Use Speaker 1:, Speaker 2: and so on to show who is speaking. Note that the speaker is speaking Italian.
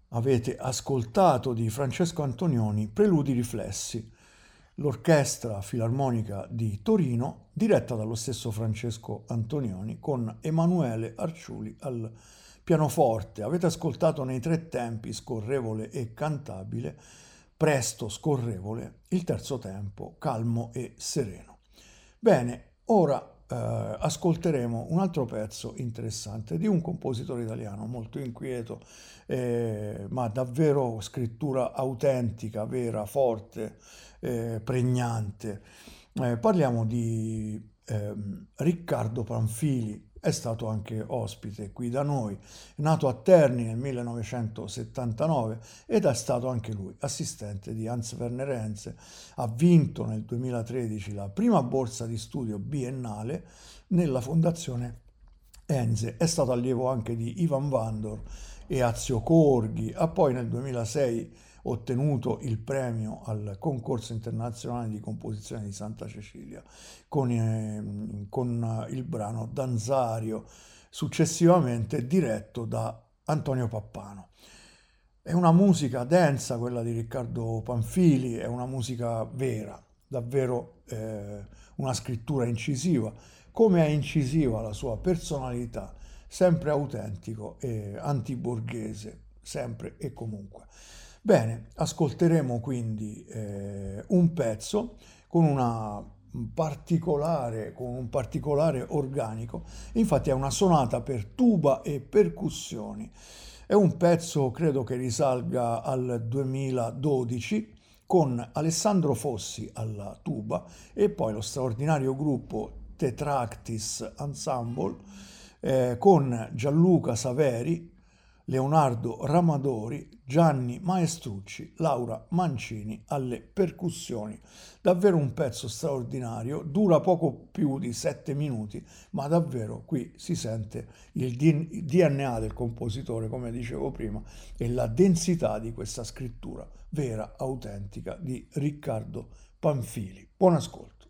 Speaker 1: Avete ascoltato di Francesco Antonioni Preludi riflessi, l'Orchestra Filarmonica di Torino, diretta dallo stesso Francesco Antonioni, con Emanuele Arciuli al pianoforte. Avete ascoltato nei tre tempi, scorrevole e cantabile, presto scorrevole, il terzo tempo, calmo e sereno. Bene, ora ascolteremo un altro pezzo interessante di un compositore italiano molto inquieto, ma davvero scrittura autentica, vera, forte, pregnante. Parliamo di Riccardo Panfili, è stato anche ospite qui da noi, è nato a Terni nel 1979 ed è stato anche lui assistente di Hans Werner Henze. Ha vinto nel 2013 la prima borsa di studio biennale nella Fondazione Enze, è stato allievo anche di Ivan Vandor e Azio Corghi, ha poi nel 2006 ottenuto il premio al concorso internazionale di composizione di Santa Cecilia con il brano Danzario, successivamente diretto da Antonio Pappano. È una musica densa quella di Riccardo Panfili, è una musica vera, davvero una scrittura incisiva, come è incisiva la sua personalità, sempre autentico e antiborghese, sempre e comunque. Bene, ascolteremo quindi un pezzo con con un particolare organico, infatti è una sonata per tuba e percussioni. È un pezzo, credo che risalga al 2012, con Alessandro Fossi alla tuba e poi lo straordinario gruppo Tetractis Ensemble con Gianluca Saveri, Leonardo Ramadori, Gianni Maestrucci, Laura Mancini alle percussioni. Davvero un pezzo straordinario, dura poco più di 7 minuti, ma davvero qui si sente il DNA del compositore, come dicevo prima, e la densità di questa scrittura vera, autentica di Riccardo Panfili. Buon ascolto.